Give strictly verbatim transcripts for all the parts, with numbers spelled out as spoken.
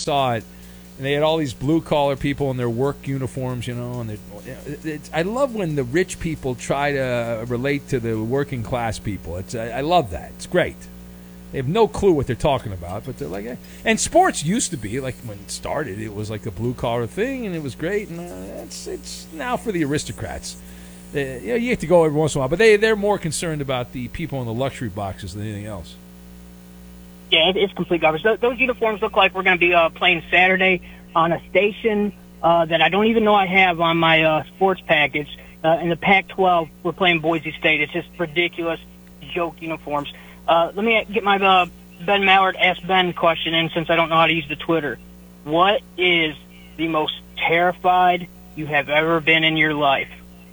saw it, and they had all these blue-collar people in their work uniforms, you know, and it's, I love when the rich people try to relate to the working-class people. It's I, I love that. It's great. They have no clue what they're talking about, but they're like, eh. And sports used to be, like when it started, it was like a blue-collar thing, and it was great, and uh, it's, it's now for the aristocrats. Uh, you know, you have to go every once in a while, but they, they're more concerned about the people in the luxury boxes than anything else. Yeah, it's complete garbage. Those uniforms look like we're going to be uh, playing Saturday on a station uh, that I don't even know I have on my uh, sports package. Uh, in the Pac twelve, we're playing Boise State. It's just ridiculous joke uniforms. Uh, let me get my uh, Ben Mallard Ask Ben question in since I don't know how to use the Twitter. What is the most terrified you have ever been in your life?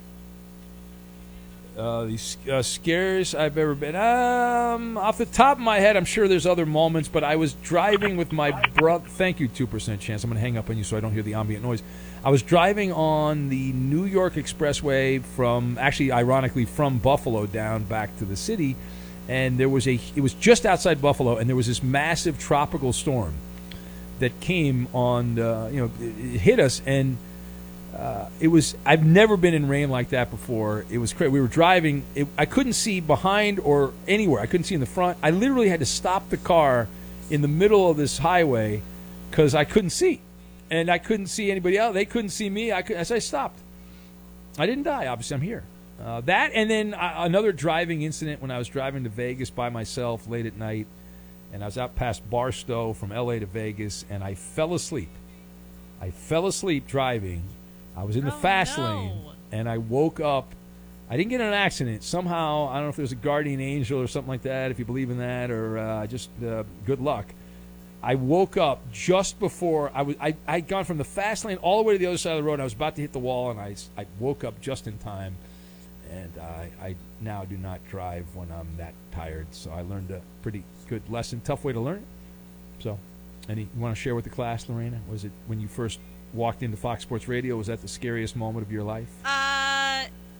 Uh, the uh, scariest I've ever been. Um, off the top of my head, I'm sure there's other moments, but I was driving with my brother. Thank you, two percent chance. I'm going to hang up on you so I don't hear the ambient noise. I was driving on the New York Expressway from, actually, ironically, from Buffalo down back to the city, and there was a, it was just outside Buffalo, and there was this massive tropical storm that came on, uh, you know, it, it hit us, and Uh, it was. I've never been in rain like that before. It was crazy. We were driving. It, I couldn't see behind or anywhere. I couldn't see in the front. I literally had to stop the car in the middle of this highway because I couldn't see, and I couldn't see anybody else. They couldn't see me. I could, as I stopped. I didn't die. Obviously, I'm here. Uh, that and then uh, another driving incident when I was driving to Vegas by myself late at night, and I was out past Barstow from L A to Vegas, and I fell asleep. I fell asleep driving. I was in the oh, fast no. lane, and I woke up. I didn't get in an accident. Somehow, I don't know if there was a guardian angel or something like that, if you believe in that, or uh, just uh, good luck. I woke up just before I was. I I'd gone from the fast lane all the way to the other side of the road. And I was about to hit the wall, and I, I woke up just in time. And I, I now do not drive when I'm that tired. So I learned a pretty good lesson. Tough way to learn it. So, any you want to share with the class, Lorena? Was it when you first walked into Fox Sports Radio? Was that the scariest moment of your life? Uh,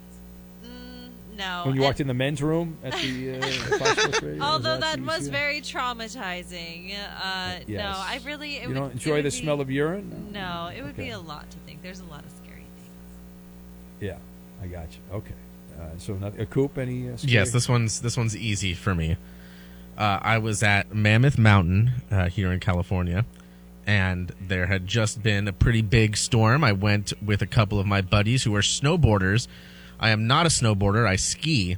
mm, no. When you walked in the men's room at the uh, Fox Sports Radio? Although was that, that was very traumatizing. Uh, yes. No, I really... It you would, don't enjoy the be, smell of urine? No, no it would okay. be a lot to think. There's a lot of scary things. Yeah, I got you. Okay. Uh, so, not, a Coop, any uh, scary? Yes, this one's this one's easy for me. Uh, I was at Mammoth Mountain uh, here in California, and there had just been a pretty big storm. I went with a couple of my buddies who are snowboarders. I am not a snowboarder. I ski.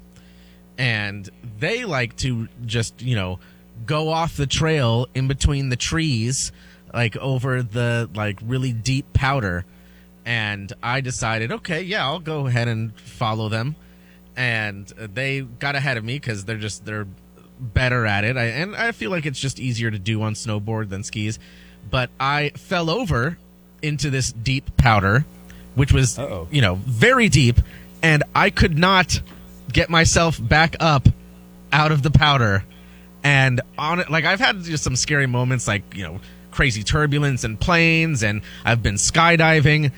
And they like to just, you know, go off the trail in between the trees, like over the, like, really deep powder. And I decided, okay, yeah, I'll go ahead and follow them. And they got ahead of me because they're just, they're better at it. I, and I feel like it's just easier to do on snowboard than skis. But I fell over into this deep powder, which was, Uh-oh. you know, very deep, and I could not get myself back up out of the powder. And on it, like, I've had just some scary moments, like, you know, crazy turbulence and planes, and I've been skydiving.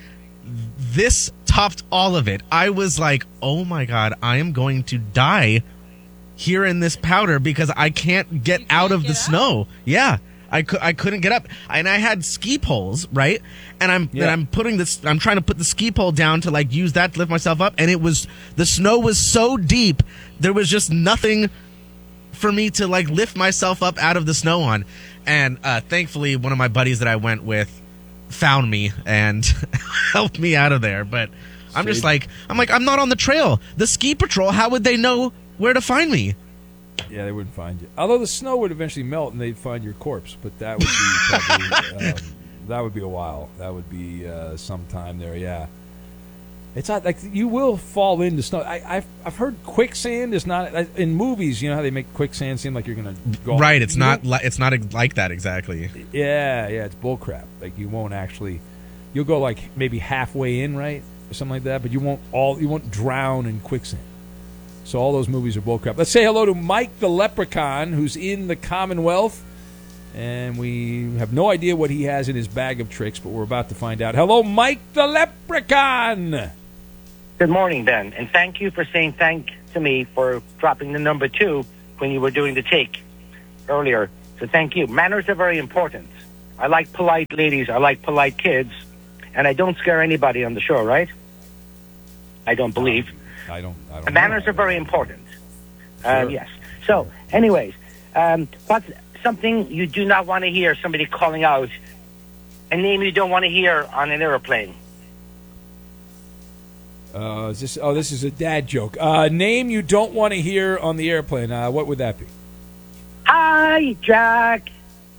This topped all of it. I was like, oh my God, I am going to die here in this powder because I can't get out of the snow. Yeah. I, cu- I couldn't get up, and I had ski poles, right? And I'm Yeah. and I'm putting this. I'm trying to put the ski pole down to like use that to lift myself up, and it was the snow was so deep, there was just nothing for me to like lift myself up out of the snow on. And uh, thankfully, one of my buddies that I went with found me and helped me out of there. But I'm just like, I'm like, I'm not on the trail. The ski patrol, how would they know where to find me? Yeah, they wouldn't find you. Although the snow would eventually melt and they'd find your corpse, but that would be probably, um, that would be a while. That would be uh, some time there. Yeah, it's not like you will fall into snow. I, I've I've heard quicksand is not in movies. You know how they make quicksand seem like you're gonna go off. Right. It's You not. won't- Li- it's not like that exactly. Yeah, yeah, it's bullcrap. Like you won't actually. You'll go like maybe halfway in, right, or something like that. But you won't all. You won't drown in quicksand. So all those movies are bullcrap. Let's say hello to Mike the Leprechaun, who's in the Commonwealth. And we have no idea what he has in his bag of tricks, but we're about to find out. Hello, Mike the Leprechaun. Good morning, Ben. And thank you for saying thank to me for dropping the number two when you were doing the take earlier. So thank you. Manners are very important. I like polite ladies. I like polite kids. And I don't scare anybody on the show, right? I don't believe. I don't. I don't The know. manners are very important. Sure. Um, yes. So, anyways, um, what's something you do not want to hear somebody calling out? A name you don't want to hear on an airplane. Uh, is this? Oh, this is a dad joke. Uh, name you don't want to hear on the airplane. Uh, what would that be? Hi, Jack.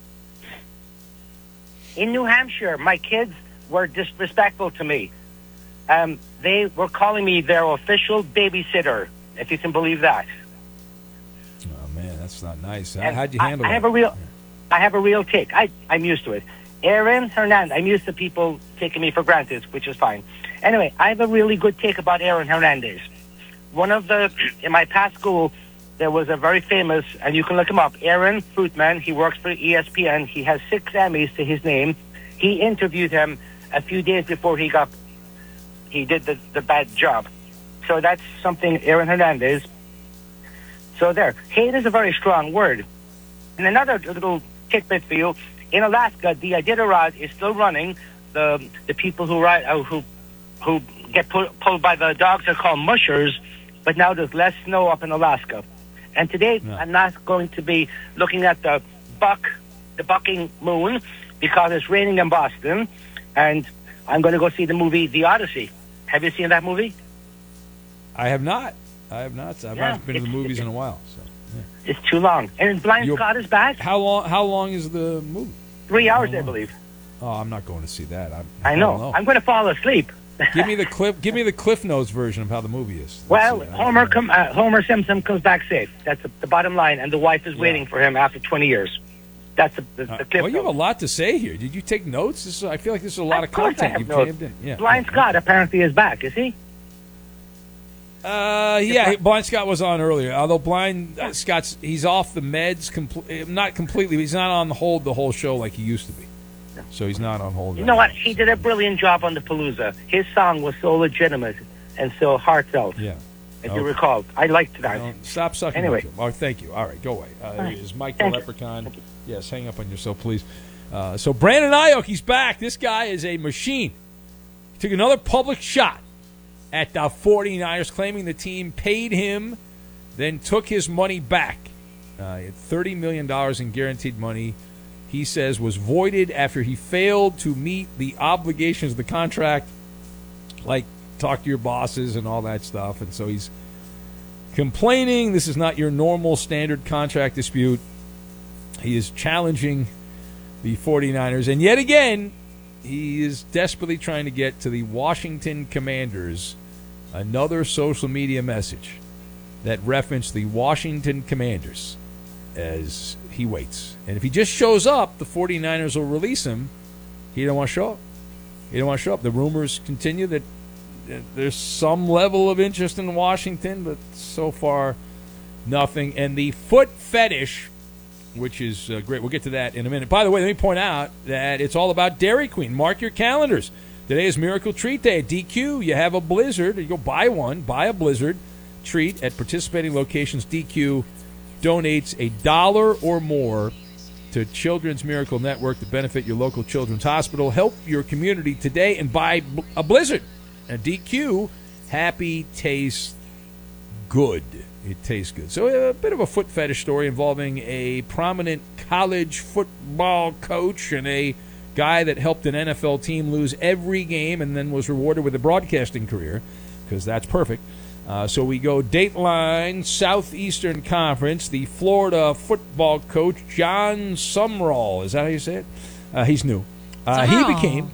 In New Hampshire, my kids were disrespectful to me. Um, they were calling me their official babysitter, if you can believe that. Oh man, that's not nice. How, And how'd you handle I, I that? have a real, I have a real take. I, I'm used to it. Aaron Hernandez. I'm used to people taking me for granted, which is fine. Anyway, I have a really good take about Aaron Hernandez. One of the, in my past school, there was a very famous, and you can look him up, Aaron Fruitman. He works for E S P N. He has six Emmys to his name. He interviewed him a few days before he got, he did the, the bad job. So that's something, Aaron Hernandez. So there. Hate is a very strong word. And another little tidbit for you. In Alaska, the Iditarod is still running. The the people who ride, uh, who who get pull, pulled by the dogs are called mushers, but now there's less snow up in Alaska. And today, Yeah. I'm not going to be looking at the buck, the bucking moon, because it's raining in Boston, and I'm going to go see the movie The Odyssey. Have you seen that movie? I have not. I have not. I've Yeah, not been to the it's- movies it's- in a while. So. It's too long. And Blind You'll- Scott is back. How long? How long is the movie? Three hours, How I long? believe. Oh, I'm not going to see that. I'm, I don't know. I'm going to fall asleep. give me the clip. Give me the Cliff Notes version of how the movie is. Let's Well, see. I- Homer com- uh, Homer Simpson comes back safe. That's the, the bottom line, and the wife is Yeah. waiting for him after twenty years. That's the, the, Uh, the clip. well, you have a notes. lot to say here. Did you take notes? This is, I feel like this is a lot of, Of course I content have you've notes. jammed in. Yeah. Blind Scott apparently is back. Is he? Uh, yeah, Blind Scott was on earlier. Although Blind uh, Scott's he's off the meds, compl- not completely. But he's not on hold the whole show like he used to be. So he's not on hold. You right know now. what? He did a brilliant job on the Palooza. His song was so legitimate and so heartfelt. Yeah. If Okay. you recall, I liked that. Don't- stop sucking. Anyway. up to him. Oh, thank you. All right, go away. Uh, right. Is Mike the Thank you. Leprechaun? Yes, hang up on yourself, please. Uh, so Brandon Ayuk, he's back. This guy is a machine. He took another public shot at the 49ers, claiming the team paid him, then took his money back. Uh, he had thirty million dollars in guaranteed money, he says, was voided after he failed to meet the obligations of the contract, like talk to your bosses and all that stuff. And so he's complaining this is not your normal standard contract dispute. He is challenging the 49ers. And yet again, he is desperately trying to get to the Washington Commanders another social media message that referenced the Washington Commanders as he waits. And if he just shows up, the 49ers will release him. He don't want to show up. He don't want to show up. The rumors continue that that there's some level of interest in Washington, but so far, nothing. And the foot fetish, which is uh, great. We'll get to that in a minute. By the way, let me point out that it's all about Dairy Queen. Mark your calendars. Today is Miracle Treat Day at D Q. You have a Blizzard. You go buy one. Buy a Blizzard treat at participating locations. D Q donates a dollar or more to Children's Miracle Network to benefit your local children's hospital. Help your community today and buy a Blizzard. And D Q, happy tastes good. It tastes good. So a bit of a foot fetish story involving a prominent college football coach and a guy that helped an N F L team lose every game and then was rewarded with a broadcasting career, because that's perfect. Uh, so we go Dateline, Southeastern Conference, the Florida football coach, John Sumrall. Is that how you say it? Uh, he's new. Uh, he Sumrall. became...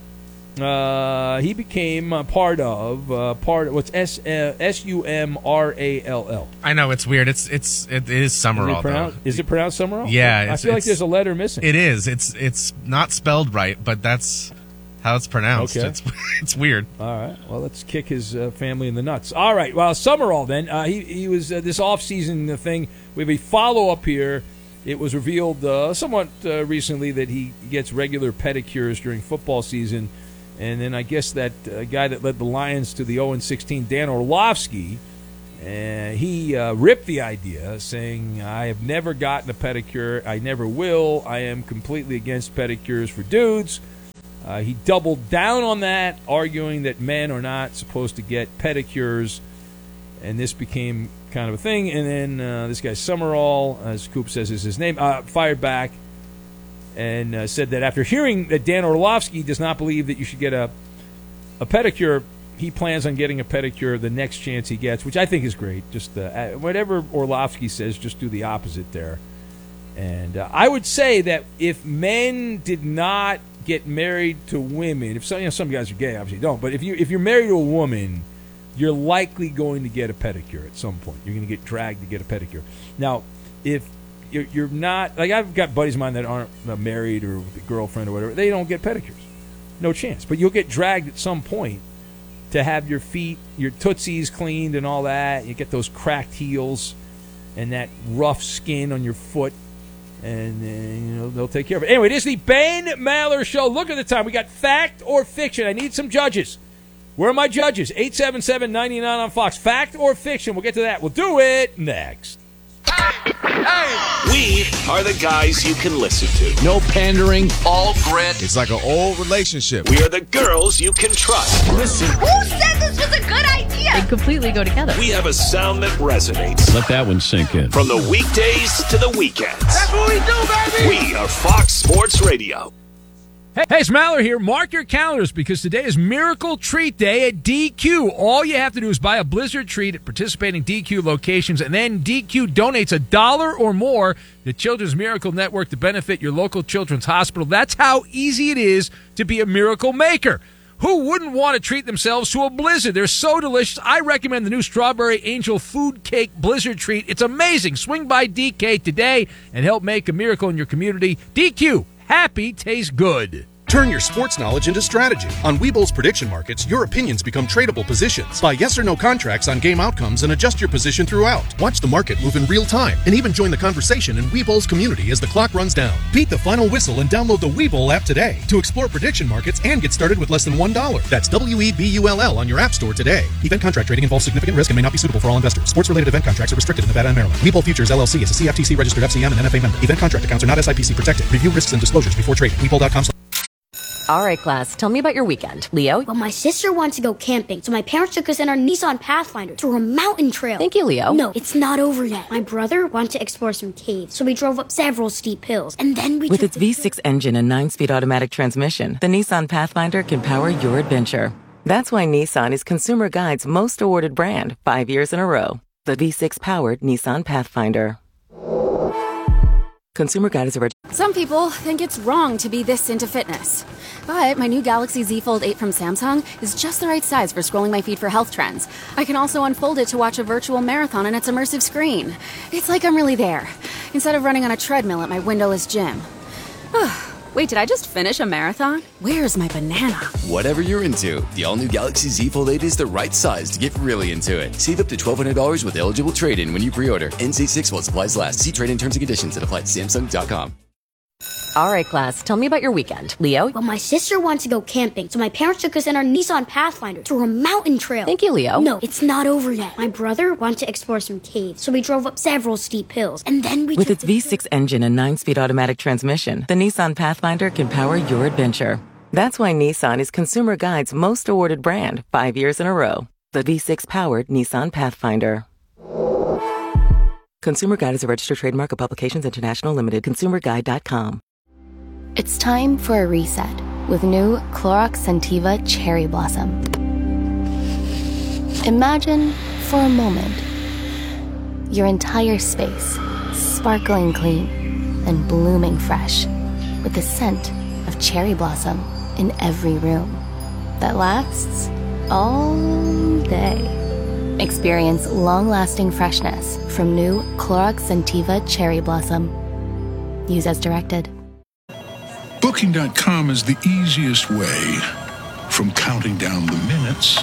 Uh, he became a part of uh, part of what's S uh, S U M R A L L. I know it's weird. It's it's it is Is Summerall it pronounced, though. is it pronounced Summerall? Yeah, I it's- feel like it's- there's a letter missing. It is. It's it's not spelled right, but that's how it's pronounced. Okay. It's it's weird. All right. Well, let's kick his uh, family in the nuts. All right. Well, Summerall then. Uh, he he was uh, this off-season thing. We have a follow-up here. It was revealed uh, somewhat uh, recently that he gets regular pedicures during football season. And then I guess that uh, guy that led the Lions to the oh and sixteen, Dan Orlovsky, And he uh, ripped the idea, saying, I have never gotten a pedicure. I never will. I am completely against pedicures for dudes. Uh, he doubled down on that, arguing that men are not supposed to get pedicures. And this became kind of a thing. And then uh, this guy Summerall, as Coop says is his name, uh, fired back and uh, said that after hearing that Dan Orlovsky does not believe that you should get a, a pedicure, he plans on getting a pedicure the next chance he gets, which I think is great. Just uh, whatever Orlovsky says, just do the opposite there. And uh, I would say that if men did not get married to women, if some, you know, some guys are gay, obviously don't, but if you if you're married to a woman, you're likely going to get a pedicure at some point. You're going to get dragged to get a pedicure. Now, if you're, you're not, like I've got buddies of mine that aren't uh, married or with a girlfriend or whatever, they don't get pedicures. No chance. But you'll get dragged at some point to have your feet, your tootsies cleaned and all that. You get those cracked heels and that rough skin on your foot, and uh, you know they'll take care of it. Anyway, it is the Ben Maller Show. Look at the time. We got fact or fiction. I need some judges. Where are my judges? eight seven seven, nine nine on Fox. Fact or fiction? We'll get to that. We'll do it next. We are the guys you can listen to. No pandering. All grit. It's like an old relationship. We are the girls you can trust. Listen. Who said this was a good idea? They completely go together. We have a sound that resonates. Let that one sink in. From the weekdays to the weekends. That's what we do, baby! We are Fox Sports Radio. Hey, hey, it's Maller here. Mark your calendars because today is Miracle Treat Day at D Q. All you have to do is buy a Blizzard treat at participating D Q locations, and then D Q donates a dollar or more to Children's Miracle Network to benefit your local children's hospital. That's how easy it is to be a miracle maker. Who wouldn't want to treat themselves to a Blizzard? They're so delicious. I recommend the new Strawberry Angel Food Cake Blizzard treat. It's amazing. Swing by D K today and help make a miracle in your community. D Q. Happy tastes good. Turn your sports knowledge into strategy. On Webull's prediction markets, your opinions become tradable positions. Buy yes or no contracts on game outcomes and adjust your position throughout. Watch the market move in real time and even join the conversation in Webull's community as the clock runs down. Beat the final whistle and download the Webull app today to explore prediction markets and get started with less than one dollar. That's W E B U L L on your app store today. Event contract trading involves significant risk and may not be suitable for all investors. Sports-related event contracts are restricted in Nevada and Maryland. Webull Futures, L L C is a C F T C registered F C M and N F A member. Event contract accounts are not S I P C protected. Review risks and disclosures before trading. Webull dot com. All right, class, tell me about your weekend. Leo? Well, my sister wanted to go camping, so my parents took us in our Nissan Pathfinder to a mountain trail. Thank you, Leo. No, it's not over yet. My brother wanted to explore some caves, so we drove up several steep hills, and then we With took its V six engine and nine-speed automatic transmission, the Nissan Pathfinder can power your adventure. That's why Nissan is Consumer Guide's most awarded brand five years in a row. The V six-powered Nissan Pathfinder. Consumer Guide is a... Some people think it's wrong to be this into fitness. But my new Galaxy Z Fold eight from Samsung is just the right size for scrolling my feed for health trends. I can also unfold it to watch a virtual marathon on its immersive screen. It's like I'm really there, instead of running on a treadmill at my windowless gym. Wait, did I just finish a marathon? Where's my banana? Whatever you're into, the all-new Galaxy Z Fold eight is the right size to get really into it. Save up to twelve hundred dollars with eligible trade-in when you pre-order. N C six while supplies last. See trade-in terms and conditions at apply at Samsung dot com. All right, class, tell me about your weekend. Leo? Well, my sister wanted to go camping, so my parents took us in our Nissan Pathfinder to a mountain trail. Thank you, Leo. No, it's not over yet. My brother wanted to explore some caves, so we drove up several steep hills, and then we With took its V six engine and nine-speed automatic transmission, the Nissan Pathfinder can power your adventure. That's why Nissan is Consumer Guide's most awarded brand five years in a row. The V six-powered Nissan Pathfinder. Consumer Guide is a registered trademark of Publications International Limited. Consumer Guide dot com. It's time for a reset with new Clorox Scentiva Cherry Blossom. Imagine, for a moment, your entire space sparkling clean and blooming fresh with the scent of cherry blossom in every room that lasts all day. Experience long-lasting freshness from new Clorox Scentiva Cherry Blossom. Use as directed. Booking dot com is the easiest way from counting down the minutes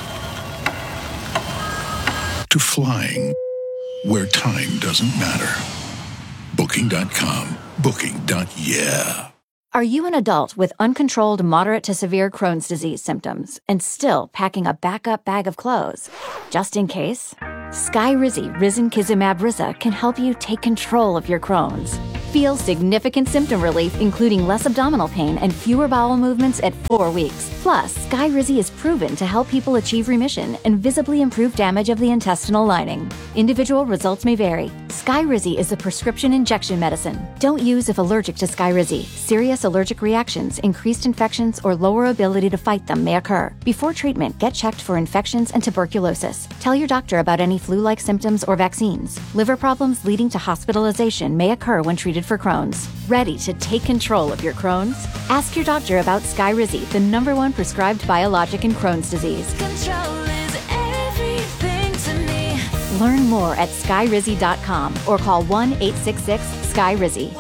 to flying where time doesn't matter. Booking dot com. Booking. Yeah. Are you an adult with uncontrolled moderate to severe Crohn's disease symptoms and still packing a backup bag of clothes just in case? Skyrizi Risankizumab Risa can help you take control of your Crohn's. Feel significant symptom relief, including less abdominal pain and fewer bowel movements at four weeks. Plus, Skyrizi is proven to help people achieve remission and visibly improve damage of the intestinal lining. Individual results may vary. Skyrizi is a prescription injection medicine. Don't use if allergic to Skyrizi. Serious allergic reactions, increased infections, or lower ability to fight them may occur. Before treatment, get checked for infections and tuberculosis. Tell your doctor about any flu-like symptoms or vaccines. Liver problems leading to hospitalization may occur when treated for Crohn's. Ready to take control of your Crohn's? Ask your doctor about Skyrizi, the number one prescribed biologic in Crohn's disease. Control is everything to me. Learn more at skyrizi dot com or call one eight six six Sky Rizzi.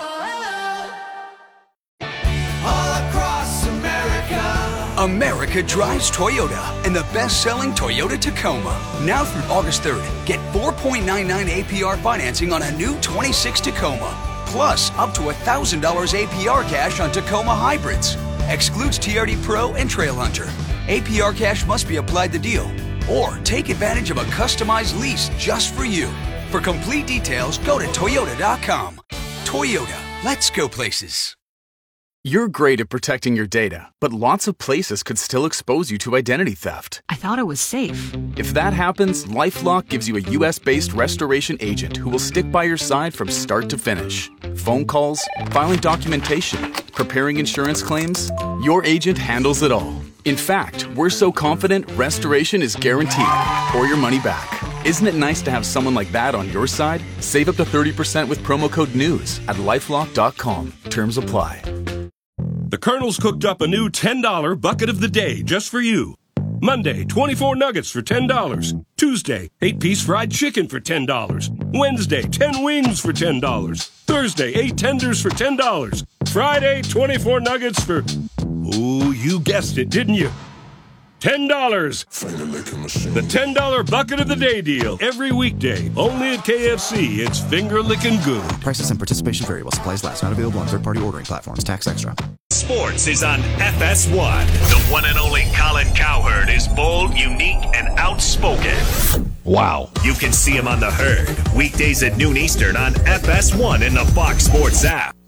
America drives Toyota and the best-selling Toyota Tacoma. Now through August third, get four point nine nine A P R financing on a new twenty-six Tacoma. Plus, up to one thousand dollars A P R cash on Tacoma hybrids. Excludes T R D Pro and Trailhunter. A P R cash must be applied to deal. Or take advantage of a customized lease just for you. For complete details, go to Toyota dot com. Toyota, let's go places. You're great at protecting your data, but lots of places could still expose you to identity theft. I thought it was safe. If that happens, LifeLock gives you a U S-based restoration agent who will stick by your side from start to finish. Phone calls, filing documentation, preparing insurance claims, your agent handles it all. In fact, we're so confident restoration is guaranteed or your money back. Isn't it nice to have someone like that on your side? Save up to thirty percent with promo code NEWS at lifelock dot com. Terms apply. The Colonel's cooked up a new ten dollar bucket of the day just for you. Monday, twenty-four nuggets for ten dollars. Tuesday, eight piece fried chicken for ten dollars. Wednesday, ten wings for ten dollars. Thursday, eight tenders for ten dollars. Friday, twenty-four nuggets for... Ooh, you guessed it, didn't you? ten dollars. The ten dollar bucket of the day deal. Every weekday. Only at K F C. It's finger licking good. Prices and participation vary while supplies last. Not available on third-party ordering platforms. Tax extra. Sports is on F S one. The one and only Colin Cowherd is bold, unique, and outspoken. Wow. You can see him on The Herd. Weekdays at noon Eastern on F S one in the Fox Sports app.